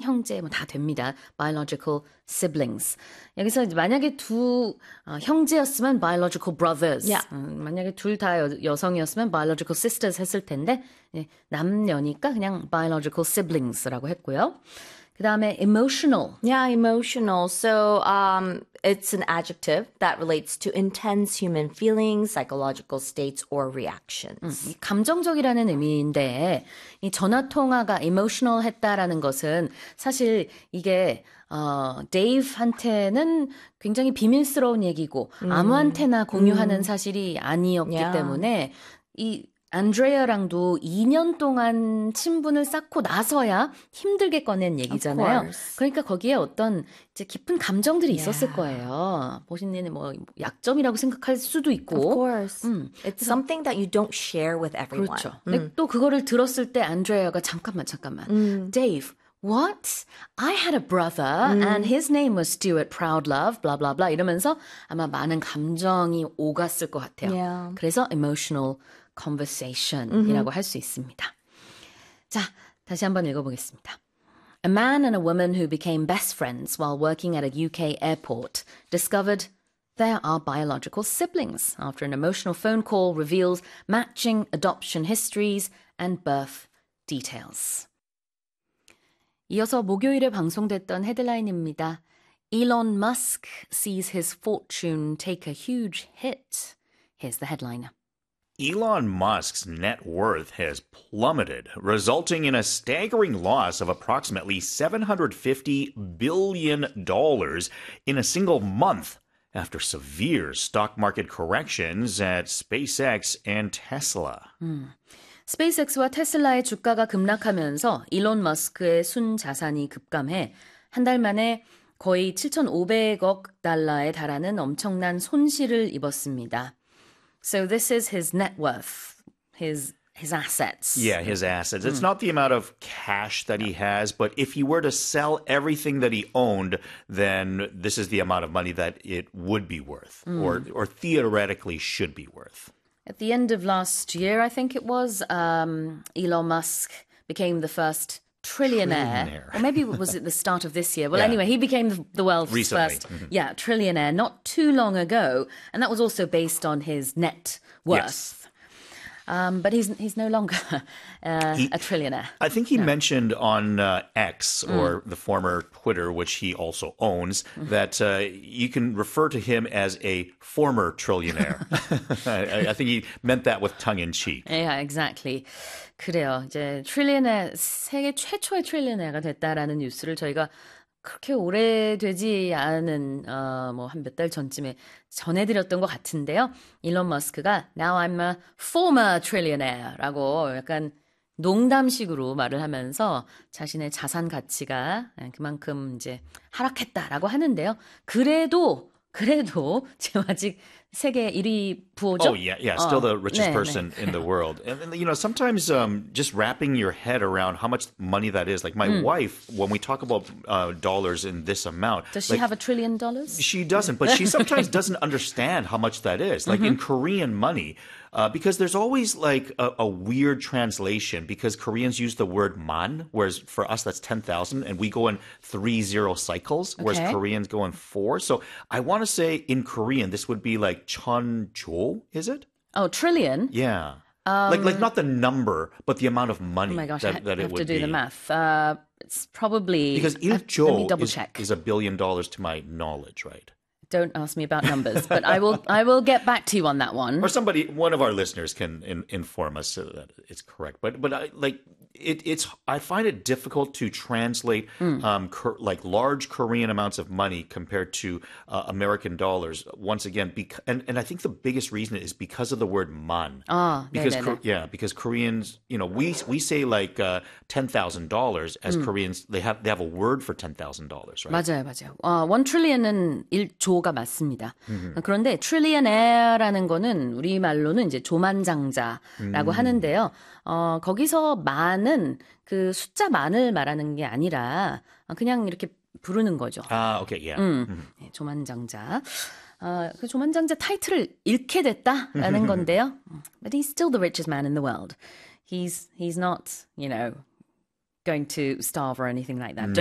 친형제 뭐 다 됩니다. biological siblings. 여기서 이제 만약에 두 형제였으면 biological brothers. Yeah. 만약에 둘 다 여성이었으면 biological sisters 했을 텐데 남녀니까 그냥 biological siblings라고 했고요. 그 다음에 emotional. Yeah, emotional. So it's an adjective that relates to intense human feelings, psychological states, or reactions. 감정적이라는 의미인데 이 전화통화가 emotional 했다라는 것은 사실 이게 데이브한테는 굉장히 비밀스러운 얘기고 아무한테나 공유하는 사실이 아니었기 Yeah. 때문에 이 안드레아랑도 2년 동안 친분을 쌓고 나서야 힘들게 꺼낸 얘기잖아요. Of course. 그러니까 거기에 어떤 이제 깊은 감정들이 있었을 거예요. 보신이는 뭐 약점이라고 생각할 수도 있고. Of course. It's something that you don't share with everyone. 그렇죠. 근데 또 그거를 들었을 때 안드레아가 잠깐만. Dave, what? I had a brother and his name was Stuart Proudlove, blah, blah, blah 이러면서 아마 많은 감정이 오갔을 것 같아요. Yeah. 그래서 emotional conversation이라고 할 수 있습니다. 자, 다시 한번 읽어보겠습니다. A man and a woman who became best friends while working at a UK airport discovered there are biological siblings after an emotional phone call reveals matching adoption histories and birth details. 이어서 목요일에 방송됐던 헤드라인입니다. Elon Musk sees his fortune take a huge hit. Here's the headline. Elon Musk's net worth has plummeted, resulting in a staggering loss of approximately $750 billion in a single month after severe stock market corrections at SpaceX and Tesla. 스페이스X와 테슬라의 주가가 급락하면서 일론 머스크의 순자산이 급감해 한 달 만에 거의 7,500억 달러에 달하는 엄청난 손실을 입었습니다. So this is his net worth, his assets. Yeah, his assets. It's not the amount of cash that he has, but if he were to sell everything that he owned, then this is the amount of money that it would be worth, or theoretically should be worth. At the end of last year, I think it was, Elon Musk became the first trillionaire. Or maybe was it the start of this year? Well, anyway, he became the world's Recently. first trillionaire not too long ago. And that was also based on his net worth. Yes. But he's no longer a trillionaire. I think he mentioned on X, or the former Twitter, which he also owns, that you can refer to him as a former trillionaire. I think he meant that with tongue-in-cheek. Yeah, exactly. 그래요. 이제 트릴리언에 세계 최초의 트릴리언에가 됐다라는 뉴스를 저희가 그렇게 오래되지 않은 뭐 한 몇 달 전쯤에 전해드렸던 것 같은데요. 일론 머스크가 Now I'm a former trillionaire라고 약간 농담식으로 말을 하면서 자신의 자산 가치가 그만큼 이제 하락했다라고 하는데요. 그래도 지금 아직 세계 1위 부호죠? Oh, yeah. Still the richest person in the world. And, you know, sometimes just wrapping your head around how much money that is. Like my wife, when we talk about dollars in this amount. Does she have $1 trillion? She doesn't, but she sometimes doesn't understand how much that is. Like in Korean money, because there's always like a weird translation because Koreans use the word man, whereas for us that's 10,000 and we go in 3-0 cycles, whereas Koreans go in 4. So I want to say in Korean, this would be like 천조, is it? Oh, trillion? Yeah. Like not the number, but the amount of money Oh my gosh, that I it have would to do be. the math. It's probably... Because let me 일조 double check. is $1 billion to my knowledge, right? Don't ask me about numbers, but I will get back to you on that one. Or one of our listeners can inform us so that it's correct. But I find it difficult to translate like large Korean amounts of money compared to American dollars. Once again, and I think the biggest reason is because of the word man. Because because Koreans, you know, we say like $10,000 as Koreans. They have a word for $10,000, right? 맞아요. 1 trillion은 1조가 맞습니다. 그런데 trillionaire라는 거는 우리말로는 이제 조만장자라고 하는데요. 거기서 만은 그 숫자 만을 말하는 게 아니라 그냥 이렇게 부르는 거죠. Okay, yeah. 네, 조만장자. 그 조만장자 타이틀을 잃게 됐다라는 건데요. But he's still the richest man in the world. He's not, you know, going to starve or anything like that.